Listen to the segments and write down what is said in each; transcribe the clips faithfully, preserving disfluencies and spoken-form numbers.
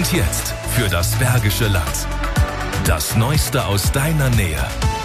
Und jetzt für das Bergische Land. Das Neueste aus deiner Nähe.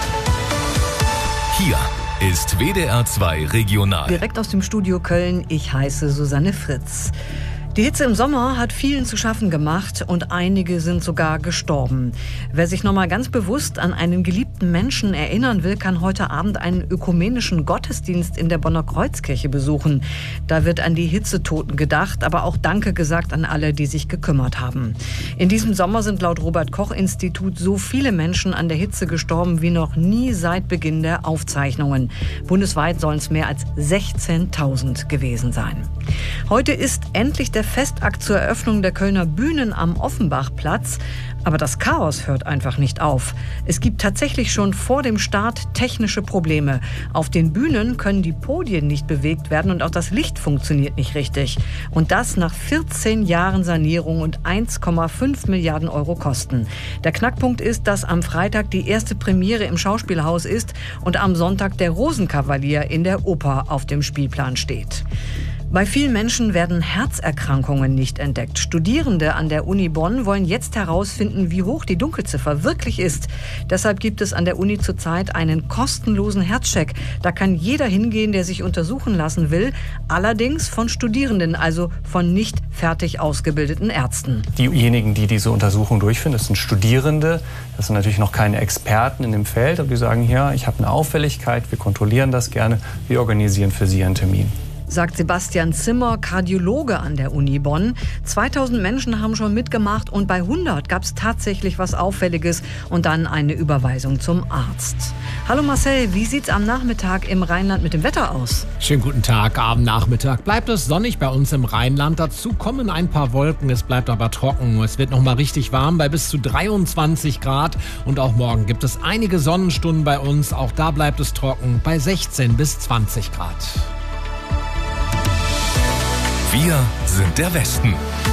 Hier ist W D R zwei Regional. Direkt aus dem Studio Köln, ich heiße Susanne Fritz. Die Hitze im Sommer hat vielen zu schaffen gemacht und einige sind sogar gestorben. Wer sich nochmal ganz bewusst an einen geliebten Menschen erinnern will, kann heute Abend einen ökumenischen Gottesdienst in der Bonner Kreuzkirche besuchen. Da wird an die Hitzetoten gedacht, aber auch Danke gesagt an alle, die sich gekümmert haben. In diesem Sommer sind laut Robert-Koch-Institut so viele Menschen an der Hitze gestorben wie noch nie seit Beginn der Aufzeichnungen. Bundesweit sollen es mehr als sechzehntausend gewesen sein. Heute ist endlich der Festakt zur Eröffnung der Kölner Bühnen am Offenbachplatz. Aber das Chaos hört einfach nicht auf. Es gibt tatsächlich schon vor dem Start technische Probleme. Auf den Bühnen können die Podien nicht bewegt werden und auch das Licht funktioniert nicht richtig. Und das nach vierzehn Jahren Sanierung und eins Komma fünf Milliarden Euro Kosten. Der Knackpunkt ist, dass am Freitag die erste Premiere im Schauspielhaus ist und am Sonntag der Rosenkavalier in der Oper auf dem Spielplan steht. Bei vielen Menschen werden Herzerkrankungen nicht entdeckt. Studierende an der Uni Bonn wollen jetzt herausfinden, wie hoch die Dunkelziffer wirklich ist. Deshalb gibt es an der Uni zurzeit einen kostenlosen Herzcheck. Da kann jeder hingehen, der sich untersuchen lassen will. Allerdings von Studierenden, also von nicht fertig ausgebildeten Ärzten. Diejenigen, die diese Untersuchung durchführen, das sind Studierende. Das sind natürlich noch keine Experten in dem Feld. Aber die sagen, ja, ich habe eine Auffälligkeit, wir kontrollieren das gerne, wir organisieren für Sie einen Termin. Sagt Sebastian Zimmer, Kardiologe an der Uni Bonn. zweitausend Menschen haben schon mitgemacht und bei hundert gab es tatsächlich was Auffälliges und dann eine Überweisung zum Arzt. Hallo Marcel, wie sieht's am Nachmittag im Rheinland mit dem Wetter aus? Schönen guten Tag, am Nachmittag bleibt es sonnig bei uns im Rheinland. Dazu kommen ein paar Wolken, es bleibt aber trocken. Es wird noch mal richtig warm bei bis zu dreiundzwanzig Grad und auch morgen gibt es einige Sonnenstunden bei uns. Auch da bleibt es trocken bei sechzehn bis zwanzig Grad. Wir sind der Westen.